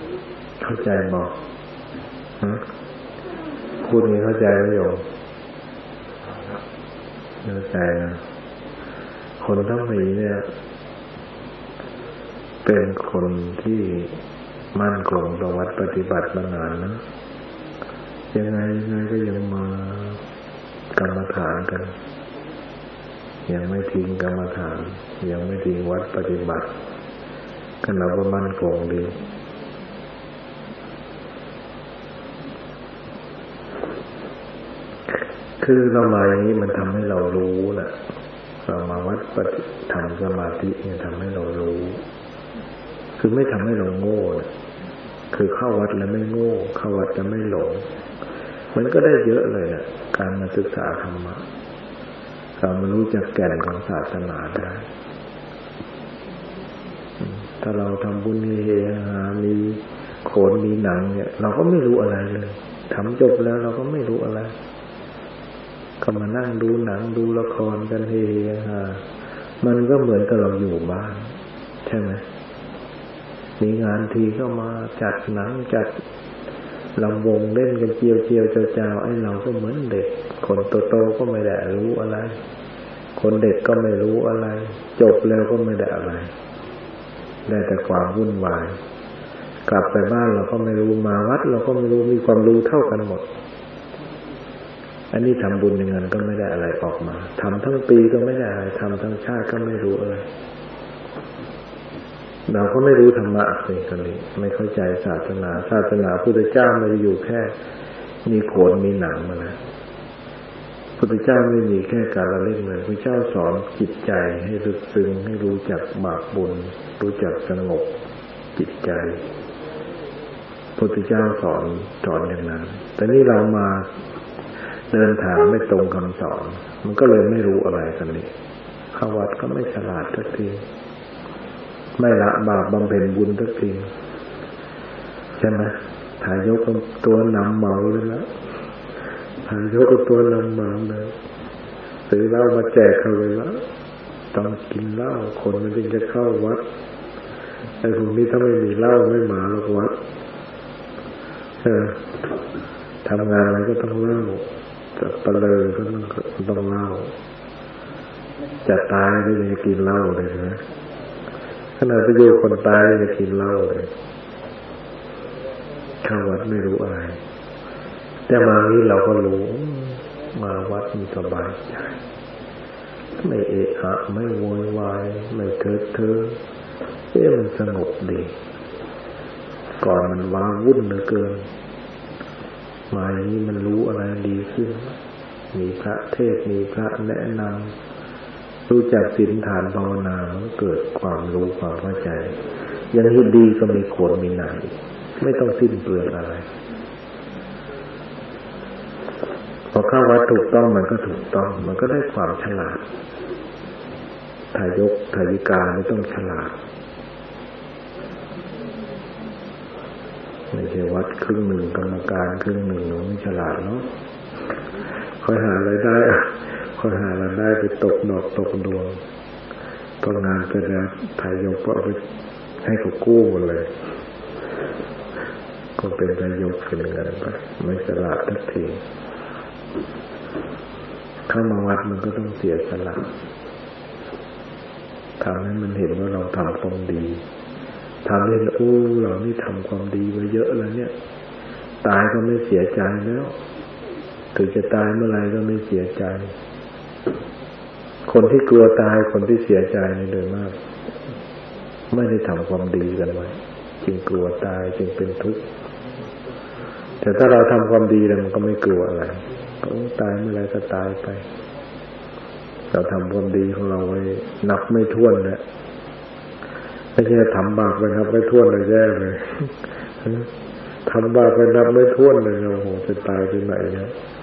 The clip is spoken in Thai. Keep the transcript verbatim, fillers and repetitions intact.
เข้าใจบอกพูดนี้เข้าใจไหมโยมเข้าใจนะคนทั้งหลายเนี่ยเป็นคนที่มั่นคงต่อวัดปฏิบัติมานานนะยังไงยังไงก็ยังมากรรมฐานกันยังไม่ทิ้งกรรมฐานยังไม่ทิ้งวัดปฏิบัติก็เราก็มั่นคงดีคือเรามาอย่างนี้มันทำให้เรารู้นะเรามาวัดปฏิทำสมาธิเนี่ยทำให้เรารู้คือไม่ทำให้เราโง่นะคือเข้าวัดแล้วไม่โง่เข้าวัดแล้วไม่หลงมันก็ได้เยอะเลยนะการมาศึกษาธรรมะเรามารู้จักแก่นของศาสนาได้ถ้าเราทำบุญมีเฮฮามีโขนมีหนังเนี่ยเราก็ไม่รู้อะไรเลยทำจบแล้วเราก็ไม่รู้อะไรก็มานั่งดูหนังดูละครกันเฮฮามันก็เหมือนกับเราอยู่บ้านใช่ไหมมีงานทีก็มาจัดหนังจัดลำวงเล่นกันเจียวเจียวเจ้าเจ้าไอ้เราก็เหมือนเด็กคนโตๆก็ไม่ได้รู้อะไรคนเด็กก็ไม่รู้อะไรจบแล้วก็ไม่ได้อะไรได้แต่ความวุ่นวายกลับไปบ้านเราก็ไม่รู้มาวัดเราก็ไม่รู้มีความรู้เท่ากันหมดอันนี้ทำบุญอย่างนั้นก็ไม่ได้อะไรออกมาทำทั้งปีก็ไม่ได้อะไรทำทั้งชาติก็ไม่รู้อะไรเราก็ไม่รู้ธรรมะสิคนนี้ไม่เข้าใจศาสนาศาสนาพุทธเจ้าไม่ได้อยู่แค่มีโขนมีหนังมานะพุทธเจ้าไม่มีแค่การละเล่นเลยพระเจ้าสอนจิตใจให้ลึกซึ้งให้รู้จักบาปบุญรู้จักสงบจิตใจพุทธเจ้าสอนสอนอย่างนั้นแต่นี่เรามาเดินทางไม่ตรงคำสอนมันก็เลยไม่รู้อะไรกันนี่เข้าวัดก็ไม่ฉลาดสักทีไม่ละบาปบำเพ็ญบุญสักทีใช่ไหมถ่ายยกตัวนำเมาเลยละถ่ายยกตัวนำเมาเลยซื้อเหล้ามาแจกเขาเลยละต้องกินเหล้าคนมันจึงจะเข้าวัดไอ้พวกนี้ถ้าไม่มีเหล้าไม่มาหรอกวัดเออทำงานอะไรก็ต้องเหล้าจะปะเลยก็ต้องต้องเหล้าจะตายก็ยังกินเหล้าเลยนะขนาดไปอยู่คนตายจะกินเหล้าเลยเข้าวัดไม่รู้อะไรแต่มานี้เราก็รู้มาวัดมีสบายใจไม่เอะอะไม่โวยวายไม่เถิดเถิดเอ๊ะมันสงบดีก่อนมันว้าวุ่นเหลือเกินมาอย่างนี้มันรู้อะไรดีขึ้นมีพระเทศมีพระแนะนำรู้จักศีลฐานภาวนามันเกิดความรู้ความเข้าใจยังที่ดีก็มีโขนมีหนังไม่ต้องสิ้นเปลืองอะไรพอเข้าวัดถูกต้องมันก็ถูกต้องมันก็ได้ความฉลาดทายกทายิกาไม่ต้องฉลาดไม่ใช่วัดครึ่งหนึ่งกรรมการครึ่งหนึ่งหนูไม่ฉลาดเนาะคอยหารายได้คอยหารายได้ไปตกดอกตกดวงก็งานไปแล้วทายกก็เอาไปให้เขากู้หมดเลยก็เป็นทายกเป็นเงินไปไม่ฉลาดทักทีเข้ามาวัดมันก็ต้องเสียสละทำให้มันเห็นว่าเราทำความดีทำให้โอ้เรานี่ทำความดีไว้เยอะแล้วเนี่ยตายก็ไม่เสียใจแล้วถึงจะตายเมื่อไรก็ไม่เสียใจคนที่กลัวตายคนที่เสียใจนี่โดยมากไม่ได้ทำความดีกันไว้จึงกลัวตายจึงเป็นทุกข์แต่ถ้าเราทำความดีแล้วมันก็ไม่กลัวอะไรก็ตายเมื่อไรก็ตายไปเราทำความดีของเราไว้นับไม่ถ้วนแล้วไม่ใช่ทำบาปไปนับไม่ถ้วนเลยแย่เลยทำบาปไปนับไม่ถ้วนเลยโอ้โหจะตายที่ไหนเนี่ย